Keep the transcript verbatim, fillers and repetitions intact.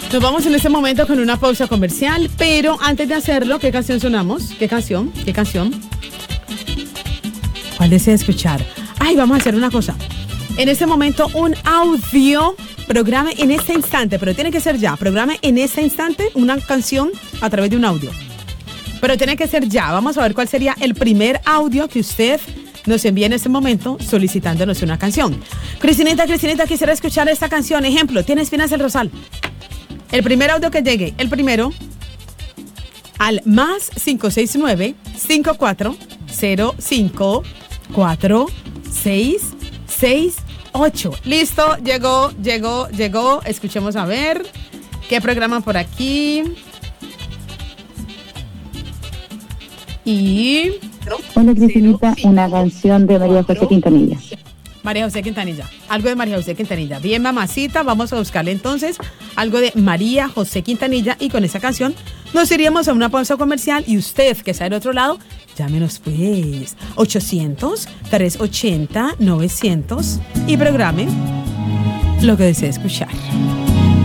Nos vamos en este momento con una pausa comercial, pero antes de hacerlo, ¿qué canción sonamos? ¿Qué canción? ¿Qué canción? ¿Cuál desea escuchar? Ay, vamos a hacer una cosa. En este momento, un audio, programe en este instante, pero tiene que ser ya. Programe en este instante una canción a través de un audio. Pero tiene que ser ya. Vamos a ver cuál sería el primer audio que usted nos envía en este momento solicitándonos una canción. Cristinita, Cristinita, quisiera escuchar esta canción. Ejemplo, Tiene espinas el rosal. El primer audio que llegue, el primero, al más cinco seis nueve, cinco cuatro cero cinco, cuatro seis seis ocho. Listo, llegó, llegó, llegó. Escuchemos a ver qué programan por aquí. Y... Hola, Cristinita, una canción de María José Quintanilla. María José Quintanilla, algo de María José Quintanilla. Bien, mamacita, vamos a buscarle entonces algo de María José Quintanilla y con esa canción nos iríamos a una pausa comercial y usted que está del otro lado, llámenos pues ochocientos, trescientos ochenta, novecientos y programe lo que desee escuchar.